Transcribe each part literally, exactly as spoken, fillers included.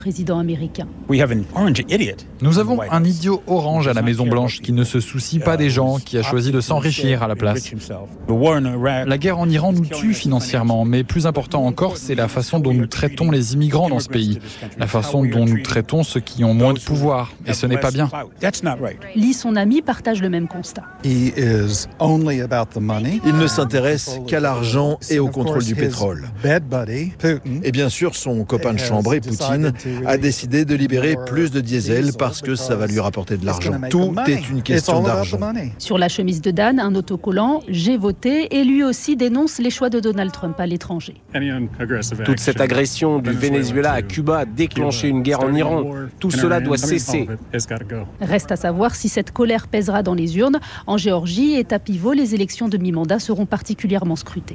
président américain. Nous avons un idiot orange à la Maison-Blanche qui ne se soucie pas des gens, qui a choisi de s'enrichir à la place. La guerre en Iran nous tue financièrement, mais plus important encore, c'est la façon dont nous traitons les immigrants dans ce pays, la façon dont nous traitons ceux qui ont moins de pouvoir, et ce n'est pas bien. Lee, son ami, partage le même constat. Il ne s'intéresse qu'à l'argent et au contrôle du pétrole. Et bien sûr, son copain de chambrée, Poutine, a décidé de libérer plus de diesel parce que ça va lui rapporter de l'argent. Tout est une question d'argent. Sur la chemise de Dan, un autocollant « J'ai voté » et lui aussi dénonce les choix de Donald Trump à l'étranger. Toute cette agression du Venezuela à Cuba a déclenché une guerre en Iran. Tout cela doit cesser. Reste à savoir si cette colère pèsera dans les urnes. En Géorgie, état pivot, les élections de mi-mandat seront particulièrement scrutées.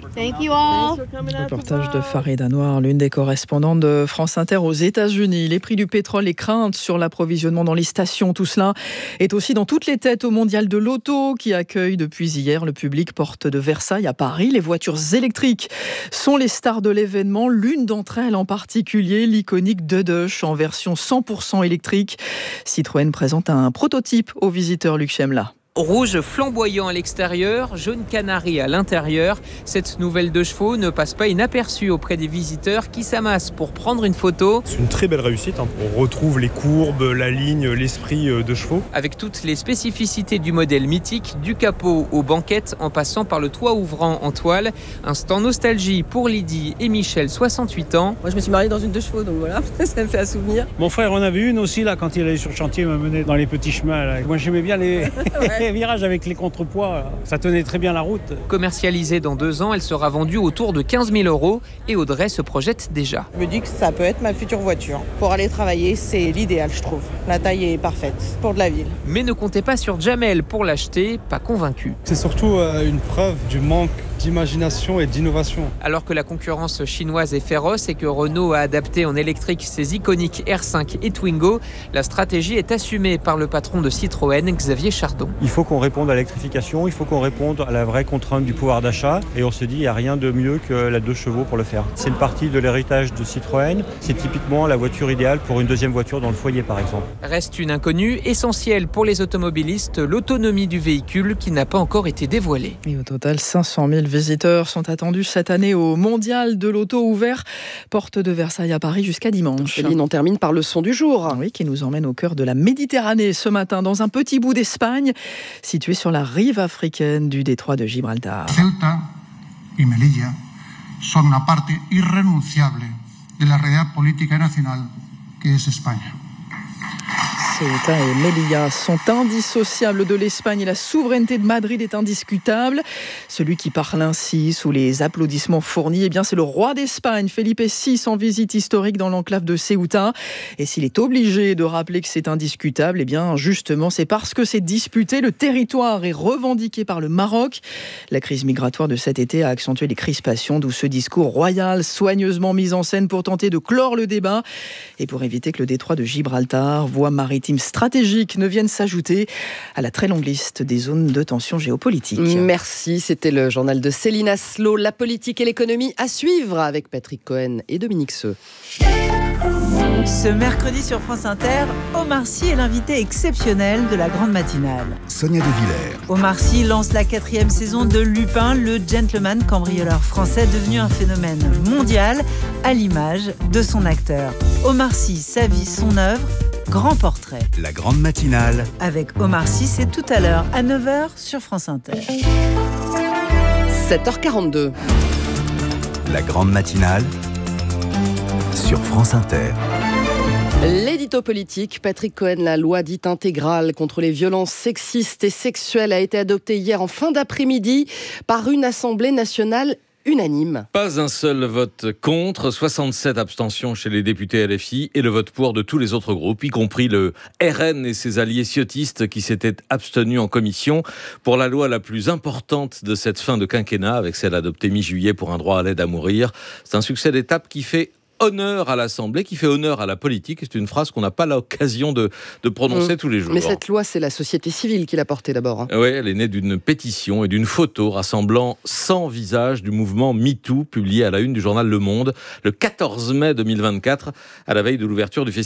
Reportage de Farid Anwar, l'une des correspondantes de France Inter aux États-Unis. Les prix du pétrole, les craintes sur l'approvisionnement dans les stations, tout cela est aussi dans toutes les têtes au Mondial de l'Auto qui accueille depuis hier le public porte de Versailles à Paris. Les voitures électriques sont les stars de l'événement. L'une d'entre elles en particulier, l'iconique Dudush en version cent pour cent électrique. Citroën présente un prototype aux visiteurs. Luc Chemla. Rouge flamboyant à l'extérieur, jaune canari à l'intérieur. Cette nouvelle deux chevaux ne passe pas inaperçue auprès des visiteurs qui s'amassent pour prendre une photo. C'est une très belle réussite. Hein. On retrouve les courbes, la ligne, l'esprit de chevaux. Avec toutes les spécificités du modèle mythique, du capot aux banquettes en passant par le toit ouvrant en toile. Instant nostalgie pour Lydie et Michel, soixante-huit ans. Moi je me suis mariée dans une deux chevaux, donc voilà, ça me fait un souvenir. Mon frère en avait une aussi là quand il allait sur le chantier, il m'a mené dans les petits chemins. Là. Moi j'aimais bien les... ouais. Virage avec les contrepoids, ça tenait très bien la route. Commercialisée dans deux ans, elle sera vendue autour de quinze mille euros et Audrey se projette déjà. Je me dis que ça peut être ma future voiture. Pour aller travailler, c'est l'idéal, je trouve. La taille est parfaite pour de la ville. Mais ne comptez pas sur Jamel pour l'acheter, pas convaincu. C'est surtout euh, une preuve du manque d'imagination et d'innovation. Alors que la concurrence chinoise est féroce et que Renault a adapté en électrique ses iconiques R cinq et Twingo, la stratégie est assumée par le patron de Citroën, Xavier Chardon. Il faut qu'on réponde à l'électrification, il faut qu'on réponde à la vraie contrainte du pouvoir d'achat et on se dit il n'y a rien de mieux que la deux chevaux pour le faire. C'est une partie de l'héritage de Citroën, c'est typiquement la voiture idéale pour une deuxième voiture dans le foyer par exemple. Reste une inconnue essentielle pour les automobilistes, l'autonomie du véhicule qui n'a pas encore été dévoilée. Et au total, cinq cent mille visiteurs sont attendus cette année au Mondial de l'Auto ouvert, porte de Versailles à Paris jusqu'à dimanche. Céline, on termine par le son du jour. Oui, qui nous emmène au cœur de la Méditerranée ce matin, dans un petit bout d'Espagne, situé sur la rive africaine du détroit de Gibraltar. Ceuta y Melilla son una parte irrenunciable de la realidad política nacional que es España. Ceuta et Melilla sont indissociables de l'Espagne et la souveraineté de Madrid est indiscutable. Celui qui parle ainsi sous les applaudissements fournis, eh bien c'est le roi d'Espagne, Felipe six, en visite historique dans l'enclave de Ceuta. Et s'il est obligé de rappeler que c'est indiscutable, eh bien justement c'est parce que c'est disputé. Le territoire est revendiqué par le Maroc. La crise migratoire de cet été a accentué les crispations, d'où ce discours royal soigneusement mis en scène pour tenter de clore le débat et pour éviter que le détroit de Gibraltar, voie maritime stratégique, ne viennent s'ajouter à la très longue liste des zones de tension géopolitique. Merci, c'était le journal de Céline Aslo, la politique et l'économie à suivre avec Patrick Cohen et Dominique Seux. Ce mercredi sur France Inter, Omar Sy est l'invité exceptionnel de la grande matinale. Sonia De Villers. Omar Sy lance la quatrième saison de Lupin, le gentleman cambrioleur français devenu un phénomène mondial à l'image de son acteur. Omar Sy, sa vie, son œuvre, grand portrait. La grande matinale. Avec Omar Sy, c'est tout à l'heure à neuf heures sur France Inter. sept heures quarante-deux. La grande matinale sur France Inter. L'édito politique, Patrick Cohen, la loi dite intégrale contre les violences sexistes et sexuelles a été adoptée hier en fin d'après-midi par une Assemblée nationale unanime. Pas un seul vote contre, soixante-sept abstentions chez les députés L F I et le vote pour de tous les autres groupes, y compris le R N et ses alliés ciotistes qui s'étaient abstenus en commission pour la loi la plus importante de cette fin de quinquennat, avec celle adoptée mi-juillet pour un droit à l'aide à mourir. C'est un succès d'étape qui fait honneur à l'Assemblée, qui fait honneur à la politique. C'est une phrase qu'on n'a pas l'occasion de, de prononcer mmh. tous les jours. Mais cette loi, c'est la société civile qui l'a portée d'abord. Hein. Oui, elle est née d'une pétition et d'une photo rassemblant cent visages du mouvement MeToo, publié à la une du journal Le Monde le quatorze mai deux mille vingt-quatre, à la veille de l'ouverture du festival.